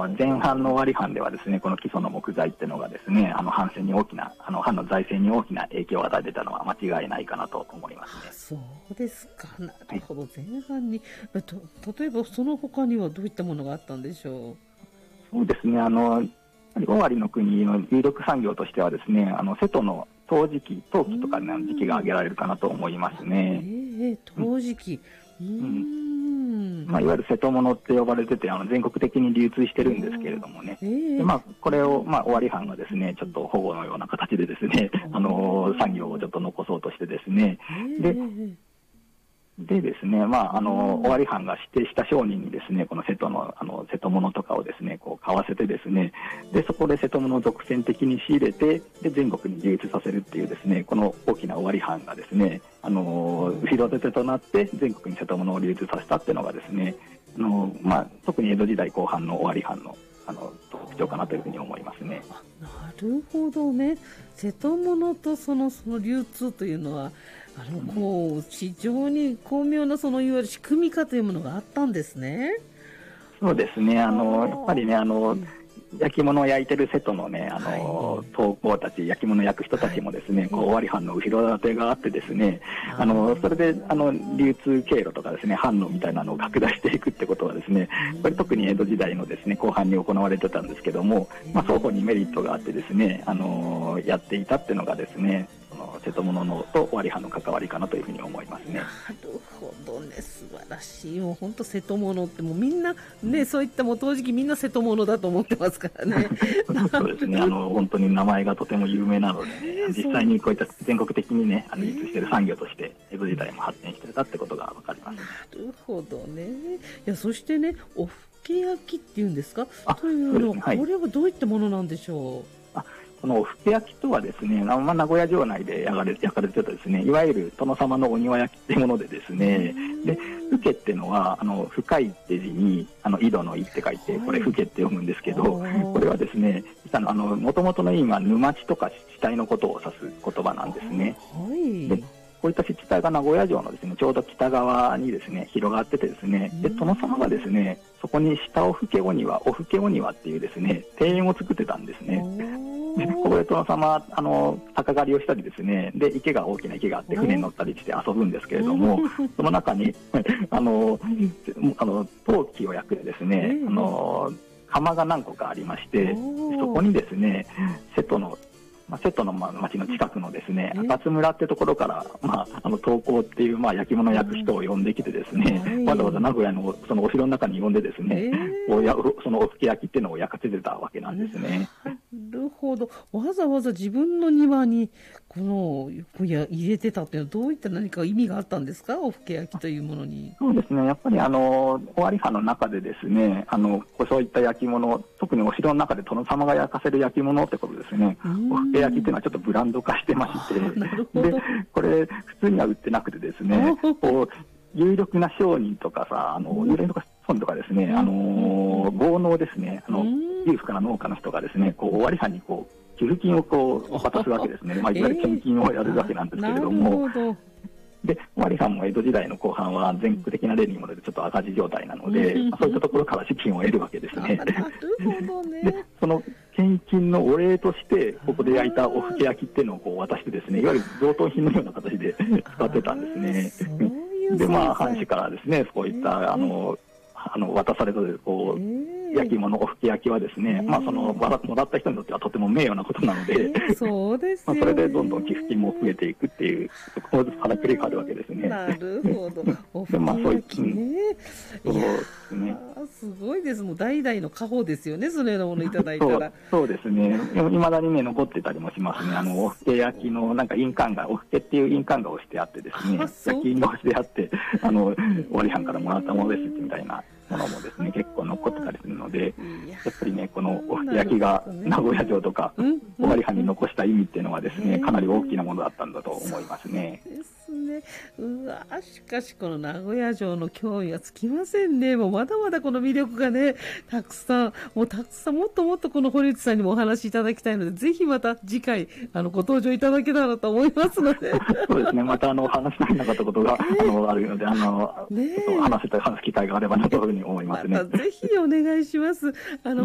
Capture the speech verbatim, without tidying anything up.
の前半の終わり版ではですね、この基礎の木材っていうのがですね、あの版線に大きな、あの版の財政に大きな影響を与えてたのは間違いないかなと思いますね。 そうですか。なるほど。はい、前半に、と例えばその他にはどういったものがあったんでしょう。 そうですね。あの尾張の国の有力産業としてはですね、あの瀬戸の陶磁器、陶器とかの時期が挙げられるかなと思いますね。 ええ、陶磁器。うん。うんまあ、いわゆる瀬戸物って呼ばれてて、あの全国的に流通してるんですけれどもね。でまあ、これを、まあ、尾張藩がですね、ちょっと保護のような形でですね、あの産業をちょっと残そうとしてですね。ででですね、まあ、あの、尾張藩が指定した商人にですね、この瀬戸の、あの、瀬戸物とかをですね、こう、買わせてですね、で、そこで瀬戸物を独占的に仕入れて、で、全国に流通させるっていうですね、この大きな尾張藩がですね、あの、後ろ盾となって全国に瀬戸物を流通させたっていうのがですね、あの、まあ、特に江戸時代後半の尾張藩の、あの、特徴かなというふうに思いますね。 なるほどね。瀬戸物とその、その流通というのは、あのこう非常に巧妙なそのいわゆる仕組み化というものがあったんですね。 そうですね。あのやっぱりね、あの、うん、焼き物を焼いてる瀬戸のね、あの、陶工たち、焼き物を焼く人たちもですね、はい、こう尾張藩の後ろ盾があってですね、あのそれであの流通経路とかですね、販路みたいなのを拡大していくってことはですね、これ特に江戸時代のですね後半に行われてたんですけども、まあ、双方にメリットがあってですね、あのやっていたっていうのがですね、瀬戸物のと尾張藩の関わりかなというふうに思いますね。 なるほどね、素晴らしい。もう本当瀬戸物ってもうみんなね、そういったもう陶磁器みんな瀬戸物だと思ってますからね。 そうですね。あの本当に名前がとても有名なので、ね、実際にこういった全国的にね、あの流通している産業として江戸時代も発展してたってことがわかります、ね。 なるほどね。いや、そしてね、おふけ焼きっていうんですかというのは、ね、はい、これはどういったものなんでしょう。 あこのおふけ焼きとはですね、まあ、名古屋城内で焼かれ焼かれてたですね、いわゆる殿様のお庭焼きっていうものでですね、で、ふけっていうのは、あの、深いって字に、あの、井戸の井って書いて、これふけって読むんですけど、これはですね、あの、もともとの意味は沼地とか地帯のことを指す言葉なんですね。でこういった湿地帯が名古屋城のですね、ちょうど北側にですね、広がっててですね、で、殿様がですね、そこに下おふけお庭、おふけお庭っていうですね、庭園を作ってたんですね。でここで殿様、あの、鷹狩りをしたりですね、で、池が、大きな池があって船に乗ったりして遊ぶんですけれども、その中に、あの、あの、陶器を焼くですね、あの、窯が何個かありまして、そこにですね、瀬戸の、まあ、瀬戸の町の近くのですね、赤津村ってところから、まあ、あの、陶工っていう、まあ、焼き物を焼く人を呼んできてですね、わざわざ名古屋のそのお城の中に呼んでですね、こうやそのおふけ焼きっていうのを焼かせてたわけなんですね。 なるほど。わざわざ自分の庭に、この、いや、入れてたっていうのは、どういった何か意味があったんですか、おふけ焼きというものに。 そうですね。やっぱりあの、尾張藩の中でですね、あの、そういった焼き物、特にお城の中で殿様が焼かせる焼き物ってことですね。おふけ焼きっていうのはちょっとブランド化してまして、で、これ、普通には売ってなくてですね、こう、有力な商人とかさ、あの、有力な商人とかですね、あの、豪農ですね、あの、裕福な農家の人がですね、こう、尾張藩にこう、寄付金をこう、渡すわけですね。まあ、いわゆる献金をやるわけなんですけれども、で、尾張藩も江戸時代の後半は全国的な例にもでちょっと赤字状態なので、まあ、そういったところから資金を得るわけですね。 なるほどね。 で、その献金のお礼として、ここで焼いたおふけ焼きっていうのをこう渡してですね、いわゆる贈答品のような形で使ってたんですね。で、まあ、藩士からですね、こういった、あの、あの渡されたこう焼き物おふけ焼きはですね、まあそのもらった人にとってはとても名誉なことなので、 そうですまあそれでどんどん寄付金も増えていくっていう構図からくりがあるわけですね。 なるほど。おふけ焼きね。そうですね。すごいです。もう代々の家宝ですよね。そのようなものいただいたら。 そう、そうですね。いまだにね残ってたりもしますね。あのおふけ焼きのなんか印鑑がおふけっていう印鑑が押してあってですね、焼き印が押してあってあの尾張藩からもらったものですみたいなものもですね結構残ってたりするので、やっぱりねこのおふけ焼きが名古屋城とか尾張藩に残した意味っていうのはですねかなり大きなものだったんだと思いますね。 ですね。うわ、しかしこの名古屋城の興味はつきませんね。もうまだまだこの魅力がねたくさん、もうたくさんもっともっとこの堀内さんにもお話しいただきたいので、ぜひまた次回あのご登場いただけたらと思いますので。 そうですね。またあのお話し足りなかったことが、えー、あのあるので、あの、ね、ちょっと話せた話す機会があればなというふうに思いますね。 またぜひお願いします。あの